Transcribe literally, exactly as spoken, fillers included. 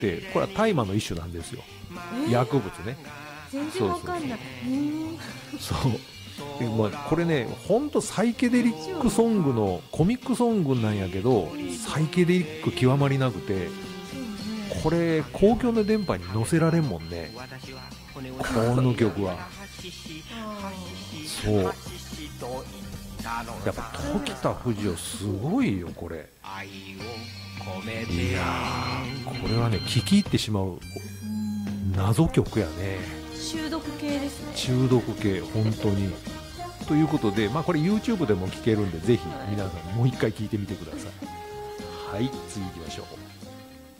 て、これは大麻の一種なんですよ。薬物ね。 全然わかんない。 そうで、まあ、これねほんとサイケデリックソングのコミックソングなんやけど、サイケデリック極まりなくて、これ公共の電波に載せられんもんね、この曲は。そうやっぱ時田不二夫すごいよこれ。いやーこれはね聴き入ってしまう謎曲やね。 中毒系ですね。 中毒系本当に。ということで、まあ、これ YouTube でも聴けるんでぜひ皆さんもう一回聴いてみてください。はい、次行きましょう。